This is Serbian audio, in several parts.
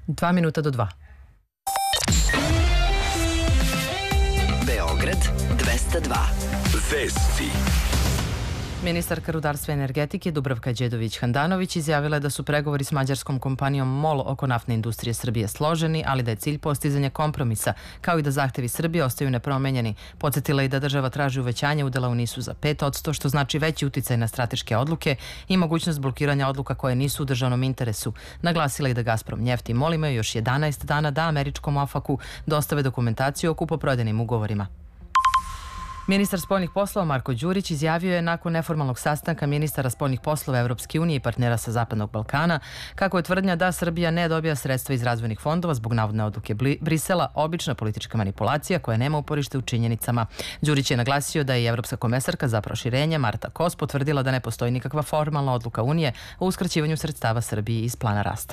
2 minuta do 2. Beograd 202. Vesti. Ministarka rudarstva i energetike Dubravka Đedović-Handanović izjavila je da su pregovori s mađarskom kompanijom MOL oko naftne industrije Srbije složeni, ali da je cilj postizanje kompromisa, kao i da zahtevi Srbije ostaju nepromenjeni. Podsjetila je da država traži uvećanje udela u NIS-u za 5%, što znači veći uticaj na strateške odluke i mogućnost blokiranja odluka koje nisu u državnom interesu. Naglasila je da Gazprom, Neft i MOL imaju još 11 dana da američkom OFAC-u dostave dokumentaciju o kupoprodajnim ugovorima. Ministar spoljnih poslova Marko Đurić izjavio je nakon neformalnog sastanka ministara spoljnih poslova Evropske unije i partnera sa Zapadnog Balkana kako je tvrdnja da Srbija ne dobija sredstva iz razvojnih fondova zbog navodne odluke Brisela obična politička manipulacija koja nema uporište u činjenicama. Đurić je naglasio da je i Evropska komesarka za proširenje Marta Kos potvrdila da ne postoji nikakva formalna odluka Unije o uskraćivanju sredstava Srbiji iz plana rasta.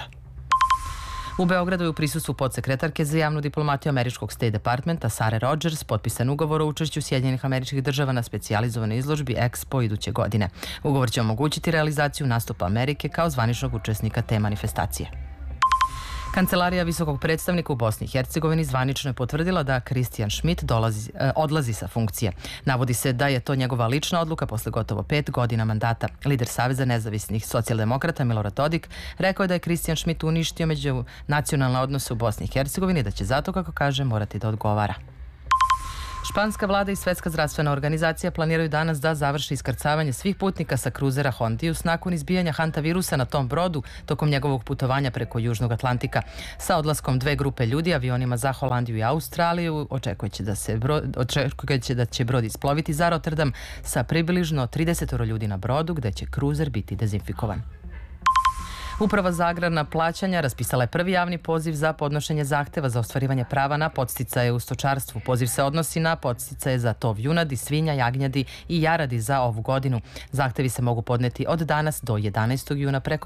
U Beogradu je u prisustvu podsekretarke za javnu diplomatiju američkog State Departmenta Sare Rogers potpisan ugovor o učešću Sjedinjenih Američkih Država na specijalizovanoj izložbi Expo iduće godine. Ugovor će omogućiti realizaciju nastupa Amerike kao zvaničnog učesnika te manifestacije. Kancelarija visokog predstavnika u Bosni i Hercegovini zvanično je potvrdila da Christian Schmidt odlazi sa funkcije. Navodi se da je to njegova lična odluka posle gotovo 5 godina mandata. Lider Saveza nezavisnih socijaldemokrata Milorad Dodik rekao je da je Christian Schmidt uništio međunacionalne odnose u Bosni i Hercegovini i da će zato, kako kaže, morati da odgovara. Španska vlada i Svetska zdravstvena organizacija planiraju danas da završi iskrcavanje svih putnika sa kruzera Hontius nakon izbijanja hantavirusa na tom brodu tokom njegovog putovanja preko Južnog Atlantika. Sa odlaskom 2 grupe ljudi avionima za Holandiju i Australiju očekuje da će brod isploviti za Rotterdam sa približno 30 ljudi na brodu, gde će kruzer biti dezinfikovan. Uprava za agrarna plaćanja raspisala je prvi javni poziv za podnošenje zahteva za ostvarivanje prava na podsticaje u stočarstvu. Poziv se odnosi na podsticaje za tov junadi, svinja, jagnjadi i jaradi za ovu godinu. Zahtevi se mogu podneti od danas do 11. juna preko